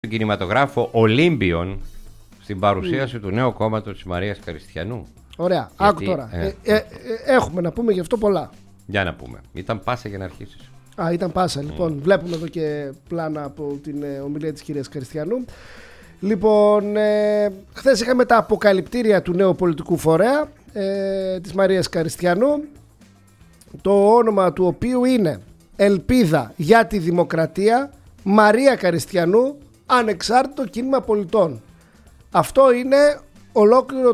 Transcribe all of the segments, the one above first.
Στον κινηματογράφο Ολύμπιον στην παρουσίαση του νέου κόμματος της Μαρίας Καριστιανού. Ωραία, άκου τώρα. Έχουμε να πούμε γι' αυτό πολλά. Για να πούμε. Ήταν πάσα για να αρχίσεις. Ήταν πάσα. Λοιπόν, βλέπουμε εδώ και πλάνα από την ομιλία της κυρίας Καριστιανού. Λοιπόν, χθες είχαμε τα αποκαλυπτήρια του νέου πολιτικού φορέα της Μαρίας Καριστιανού, το όνομα του οποίου είναι Ελπίδα για τη Δημοκρατία Μαρία Καριστιανού Ανεξάρτητο Κίνημα Πολιτών. Αυτό είναι ολόκληρο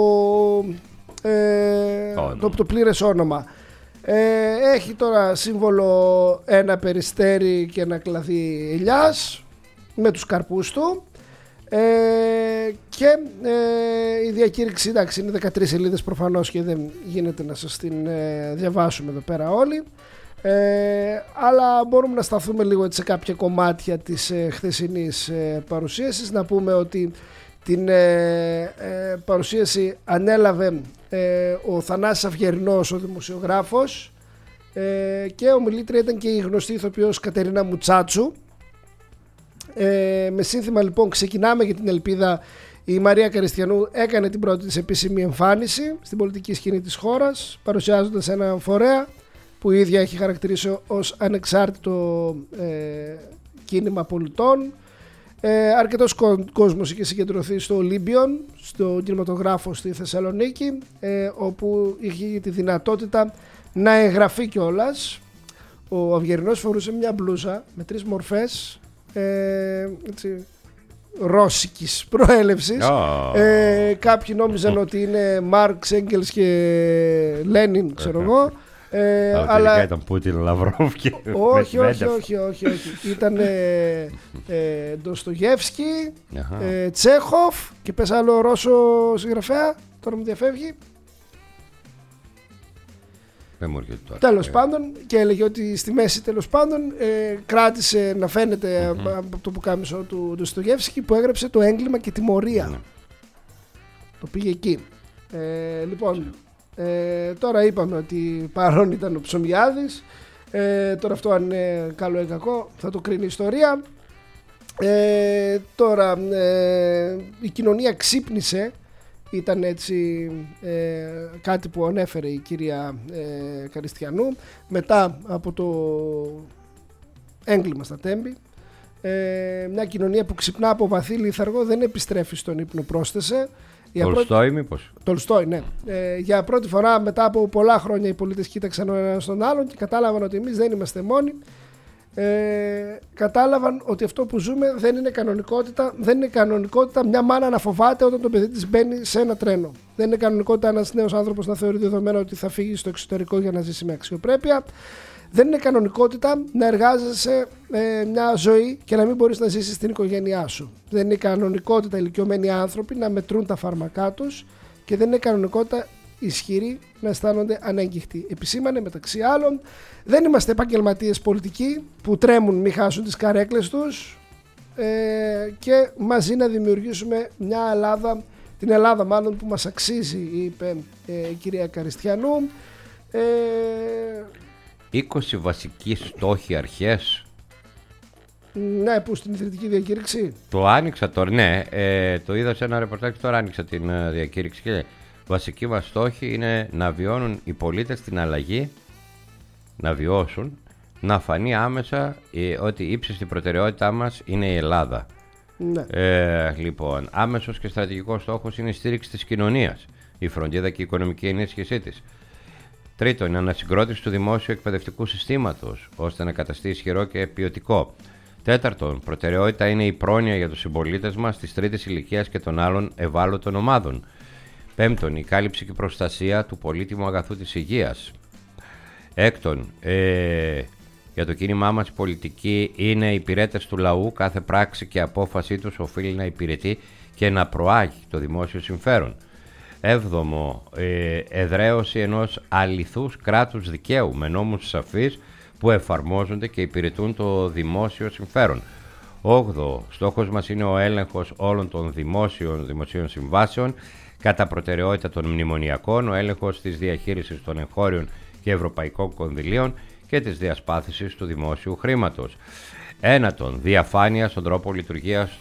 το πλήρες όνομα. Έχει τώρα σύμβολο ένα περιστέρι και ένα κλαδί ελιάς με τους καρπούς του, και η διακήρυξη, εντάξει, είναι 13 σελίδες προφανώς και δεν γίνεται να σας την διαβάσουμε εδώ πέρα όλοι, αλλά μπορούμε να σταθούμε λίγο σε κάποια κομμάτια της χθεσινής παρουσίασης. Να πούμε ότι την παρουσίαση ανέλαβε ο Θανάσης Αυγερινός, ο δημοσιογράφος, και ομιλήτρια ήταν και η γνωστή ηθοποιός Κατερίνα Μουτσάτσου. Με σύνθημα λοιπόν «Ξεκινάμε για την ελπίδα», η Μαρία Καριστιανού έκανε την πρώτη της επίσημη εμφάνιση στην πολιτική σκηνή της χώρας, παρουσιάζοντας ένα φορέα που η ίδια έχει χαρακτηρίσει ως ανεξάρτητο κίνημα πολιτών. Αρκετός κόσμος είχε συγκεντρωθεί στο Ολύμπιον, στο κινηματογράφο στη Θεσσαλονίκη, όπου είχε τη δυνατότητα να εγγραφεί κιόλας. Ο Αυγερινός φορούσε μια μπλούζα με 3 μορφές, έτσι, ρώσικης προέλευσης. Κάποιοι νόμιζαν ότι είναι Μάρξ, Έγγελς και Λένιν, ξέρω εγώ. Αλλά ήταν Πούτιν, Λαυρόβ και όχι. Ήταν Ντοστογεύσκι, Τσέχοφ και πες άλλο Ρώσο συγγραφέα, τώρα μου διαφεύγει. Τέλος πάντων, και έλεγε ότι στη μέση, τέλος πάντων, κράτησε να φαίνεται από το πουκάμισο του Ντοστογεύσκι που έγραψε το έγκλημα και τιμωρία. Το πήγε εκεί. Λοιπόν, τώρα είπαμε ότι παρόν ήταν ο Ψωμιάδης. Τώρα αυτό αν είναι καλό ή κακό θα το κρίνει η ιστορία. Τώρα η κοινωνία ξύπνησε. Ήταν έτσι κάτι που ανέφερε η κυρία Καριστιανού μετά από το έγκλημα στα Τέμπη. Μια κοινωνία που ξυπνά από βαθύ λίθαργο, δεν επιστρέφει στον ύπνο, πρόσθεσε. Τολστόι μήπως? Τολστόι, ναι. Για πρώτη φορά μετά από πολλά χρόνια οι πολίτες κοίταξαν ο ένας τον άλλον και κατάλαβαν ότι εμείς δεν είμαστε μόνοι. Κατάλαβαν ότι αυτό που ζούμε δεν είναι κανονικότητα. Δεν είναι κανονικότητα μια μάνα να φοβάται όταν το παιδί της μπαίνει σε ένα τρένο. Δεν είναι κανονικότητα ένας νέος άνθρωπος να θεωρεί δεδομένο ότι θα φύγει στο εξωτερικό για να ζήσει με αξιοπρέπεια. Δεν είναι κανονικότητα να εργάζεσαι μια ζωή και να μην μπορείς να ζήσεις στην οικογένειά σου. Δεν είναι κανονικότητα ηλικιωμένοι άνθρωποι να μετρούν τα φάρμακά τους και δεν είναι κανονικότητα ισχυροί να αισθάνονται ανέγκυχτοι. Επισήμανε μεταξύ άλλων, δεν είμαστε επαγγελματίες πολιτικοί που τρέμουν μη χάσουν τις καρέκλες τους, και μαζί να δημιουργήσουμε μια Ελλάδα, την Ελλάδα μάλλον που μας αξίζει, είπε η κυρία Καριστιανού. 20 βασικοί στόχοι, αρχές. Ναι, που στην ιδρυτική διακήρυξη. Το άνοιξα τώρα, ναι, το είδα σε ένα ρεπορτάζ, τώρα άνοιξα την διακήρυξη και βασικοί μας στόχοι είναι να βιώνουν οι πολίτες την αλλαγή, να βιώσουν, να φανεί άμεσα ότι η ύψιστη προτεραιότητά μας είναι η Ελλάδα. Ναι. Λοιπόν, άμεσος και στρατηγικός στόχος είναι η στήριξη της κοινωνίας, η φροντίδα και η οικονομική ενίσχυσή της. Τρίτον, η ανασυγκρότηση του δημόσιου εκπαιδευτικού συστήματος, ώστε να καταστεί ισχυρό και ποιοτικό. Τέταρτον, προτεραιότητα είναι η πρόνοια για τους συμπολίτες μας της τρίτης ηλικίας και των άλλων ευάλωτων ομάδων. Πέμπτον, η κάλυψη και προστασία του πολύτιμου αγαθού της υγείας. Έκτον, για το κίνημά μας η πολιτική είναι υπηρέτες του λαού, κάθε πράξη και απόφασή τους οφείλει να υπηρετεί και να προάγει το δημόσιο συμφέρον. Έβδομο, εδραίωση ενός αληθούς κράτους δικαίου με νόμους σαφείς που εφαρμόζονται και υπηρετούν το δημόσιο συμφέρον. Όγδο, στόχος μας είναι ο έλεγχος όλων των δημοσίων συμβάσεων, κατά προτεραιότητα των μνημονιακών, ο έλεγχος της διαχείρισης των εγχώριων και ευρωπαϊκών κονδυλίων και της διασπάθησης του δημόσιου χρήματος. Ένατον, διαφάνεια στον τρόπο λειτουργίας